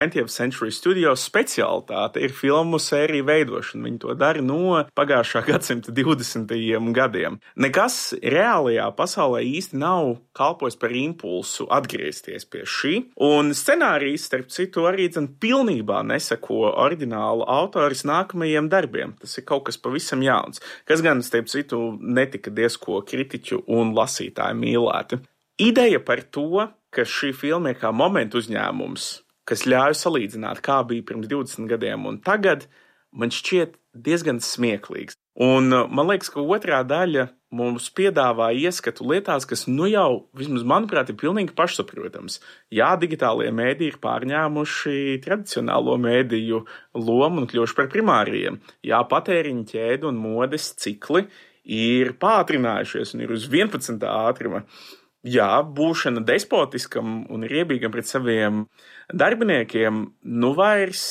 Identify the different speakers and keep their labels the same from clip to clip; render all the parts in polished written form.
Speaker 1: 20th Century Studios specialitāte ir filmu sēriju veidošana. Viņi to dara no pagājušā gadsimta 20. gadiem. Nekas reālajā pasaulē īsti nav kalpojis par impulsu atgriezties pie šī, un scenārijs, starp citu, arī pilnībā neseko oriģināla autoris nākamajiem darbiem. Tas ir kaut kas pavisam jauns, kas gan, starp citu, netika diezko kritiķu un lasītāju mīlēti. Ideja par to, ka šī filma ir kā momentu uzņēmums, kas ļauj salīdzināt, kā bija pirms 20 gadiem un tagad, man šķiet diezgan smieklīgs. Un man liekas, ka otrā daļa mums piedāvā ieskatu lietās, kas jau, vismaz manuprāt, ir pilnīgi pašsaprotams. Jā, digitālie mēdīji ir pārņēmuši tradicionālo mēdīju lomu un kļuvuši par primāriem. Jā, patēriņa ķēde un modes cikli ir pātrinājušies un ir uz 11. ātruma. Jā, būšana despotiskam un riebīgam pret saviem darbiniekiem vairs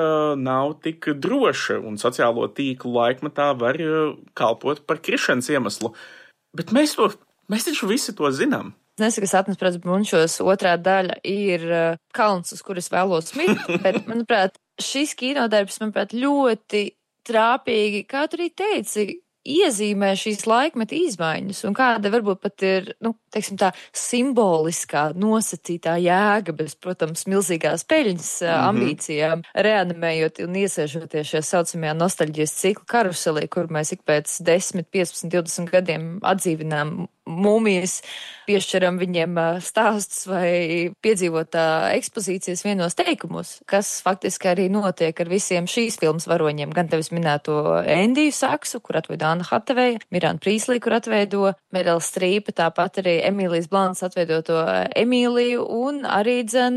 Speaker 1: nav tik droša, un sociālo tīklu laikmetā var kalpot par krišanas iemeslu. Bet mēs taču visi to zinām.
Speaker 2: Nesaku, ka Satans prats Brunčos otrā daļa ir kalns, uz kuras vēlos mirt, bet, manuprāt, šis kinodarbs, ļoti trāpīgi, kā tu arī teici, iezīmē šīs laikmeta izmaiņas un kāda varbūt pat ir, teiksim tā, simboliskā nosacītā jēga bez, protams, milzīgās peļņas ambīcijām, reanimējot un iesēžoties šajā saucamajā nostalģijas ciklu karuselī, kur mēs ik pēc 10, 15, 20 gadiem atdzīvinām mūmijas, piešķiram viņiem stāstus vai piedzīvotā ekspozīcijas vienos teikumos, kas faktiski arī notiek ar visiem šīs filmas varoņiem, gan tevis minēto Endiju Saksu, kur atveido Anna Hathaway, Miranda Priestley, kur atveido Meryl Streep, tāpat arī Emīlijas Blants atveido to Emīliju un arī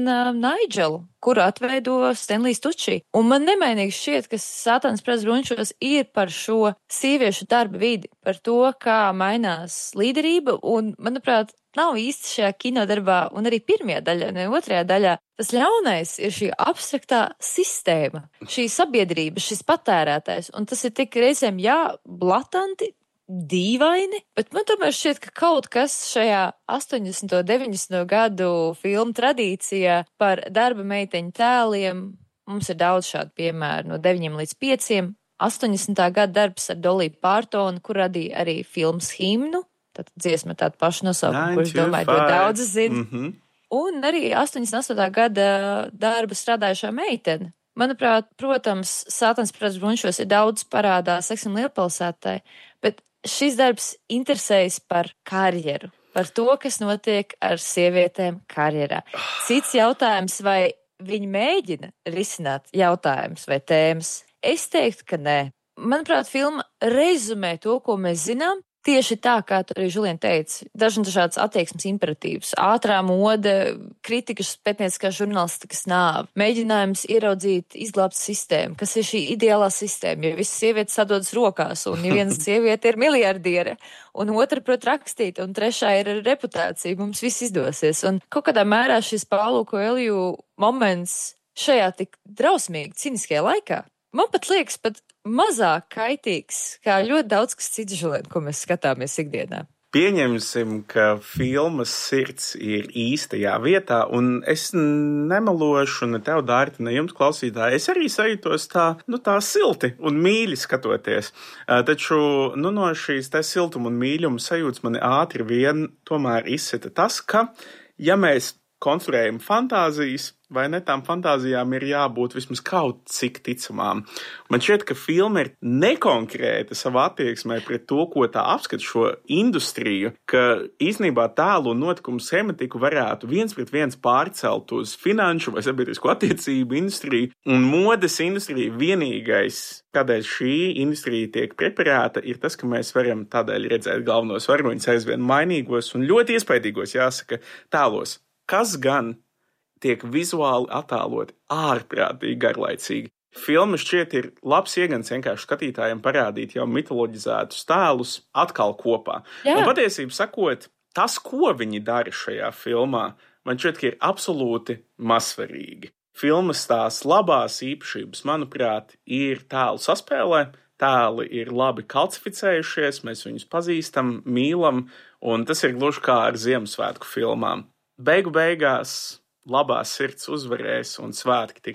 Speaker 2: Nigelu, kuru atveido Stanlijs Tucci. Un man nemainīgi šķiet, ka Satans prats Brunčos ir par šo sieviešu darba vidi, par to, kā mainās līderība, un, manuprāt, nav īsti šajā kinodarbā, un arī pirmajā daļā, ne otrajā daļā, tas ļaunais ir šī abstraktā sistēma, šī sabiedrība, šis patērētājs, un tas ir tik reizēm, blatanti, dīvaini, bet man tomēr šķiet, ka kaut kas šajā 80. 90. gadu filmu tradīcijā par darba meiteņu tēliem, mums ir daudz šādu piemēru, no 9 līdz 5, 80. gada darbs ar Dolly Partonu, kur radīja arī filmas himnu, tad dziesma tādu pašu nosaukumu, kurš domāju, to daudz zina. Un arī 88. gada darba strādājušā meitene. Manuprāt, protams, Satans prats Brunčos ir daudz parādā Seksam lielpilsētai, bet šis darbs interesējas par karjeru, par to, kas notiek ar sievietēm karjerā. Cits jautājums, vai viņi mēģina risināt jautājumus vai tēmas? Es teiktu, ka nē. Manuprāt, filma rezumē to, ko mēs zinām, tieši tā, kā tu arī, Žulien, teici, dažādas attieksmes imperatīvas, ātrā mode, kritikas pētnieciskās žurnālistikas nāve, mēģinājums ieraudzīt, izglābt sistēmu, kas ir šī ideālā sistēma, jo visas sievietes sadodas rokās, un viena sieviete ir miljardiere, un otra prot rakstīt, un trešā ir reputācija, mums viss izdosies. Un kaut kādā mērā šis Paulo Coelho moments šajā tik drausmīgi, ciniskajā laikā, man pat liekas pat mazāk kaitīgs, kā ļoti daudz kas cits, Žulien, ko mēs skatāmies ikdienā.
Speaker 1: Pieņemsim, ka filmas sirds ir īstajā vietā, un es nemelošu ne tev, Dārta, ne jums, klausītāji. Es arī sajūtos tā silti un mīļi skatoties. Taču no šīs tā siltuma un mīļuma sajūtas mani ātri vien tomēr izsita tas, ka, ja mēs konstruējam fantāzijas, vai ne, tām fantāzijām ir jābūt vismaz kaut cik ticamām. Man šķiet, ka filma ir nekonkrēta savā attieksmē pret to, ko tā apskata šo industriju, ka īstenībā tēlu un notikumu sematiku varētu viens pret viens pārcelt uz finanšu vai sabiedrisko attiecību industriju, un modes industrija vienīgais, kādēļ šī industrija tiek preparēta, ir tas, ka mēs varam tādēļ redzēt galvenos varoņus aizvien mainīgos un ļoti iespaidīgos, jāsaka, tēlos. Kas gan tiek vizuāli attēloti ārprātīgi garlaicīgi. Filma šķiet ir labs iegans vienkārši skatītājiem parādīt jau mitoloģizētus tēlus atkal kopā. Jā. Un patiesību sakot, tas, ko viņi dara šajā filmā, man šķiet, ka ir absolūti mazsvarīgi. Filmas tās labās īpašības, manuprāt, ir tēlu saspēlē. Tēli ir labi kalcificējušies, mēs viņus pazīstam, mīlam, un tas ir gluži kā ar Ziemassvētku filmām. Beigu beigās labā sirds uzvarēs un svētki tiks